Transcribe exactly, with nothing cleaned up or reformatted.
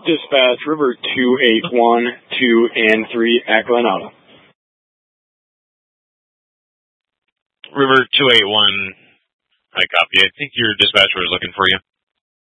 Dispatch, River two eight one, two and three at Glenada. River two eight one, I copy. I think your dispatcher is looking for you.